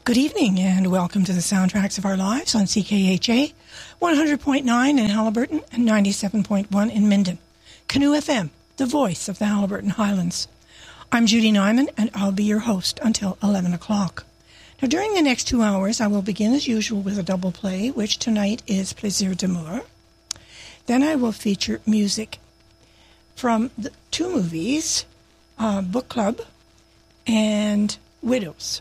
Good evening and welcome to the Soundtracks of Our Lives on CKHA 100.9 in Haliburton and 97.1 in Minden. Canoe FM, the voice of the Haliburton Highlands. I'm Judy Nyman and I'll be your host until 11 o'clock. Now during the next 2 hours I will begin as usual with a double play, which tonight is Plaisir d'amour. Then I will feature music from the two movies, Book Club and Widows.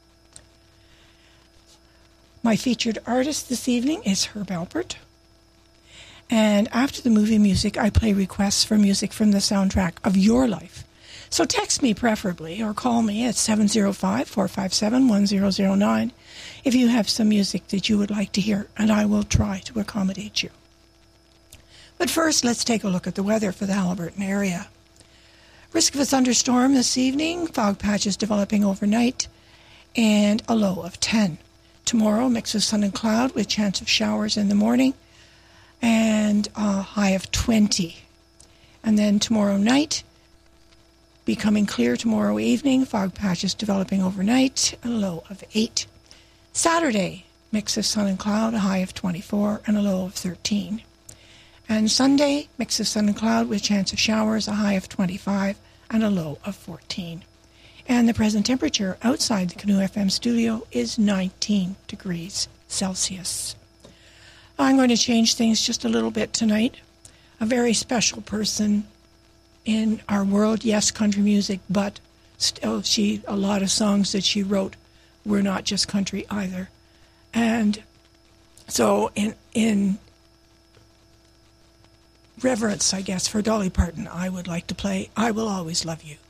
My featured artist this evening is Herb Alpert. And after the movie music, I play requests for music from the soundtrack of your life. So text me preferably or call me at 705-457-1009 if you have some music that you would like to hear, and I will try to accommodate you. But first, let's take a look at the weather for the Haliburton area. Risk of a thunderstorm this evening, fog patches developing overnight, and a low of 10. Tomorrow, mix of sun and cloud with chance of showers in the morning and a high of 20. And then tomorrow night, becoming clear tomorrow evening, fog patches developing overnight, a low of 8. Saturday, mix of sun and cloud, a high of 24 and a low of 13. And Sunday, mix of sun and cloud with chance of showers, a high of 25 and a low of 14. And the present temperature outside the Canoe FM studio is 19 degrees Celsius. I'm going to change things just a little bit tonight. A very special person in our world, yes, country music, but still a lot of songs that she wrote were not just country either. And so in reverence, I guess, for Dolly Parton, I would like to play I Will Always Love You.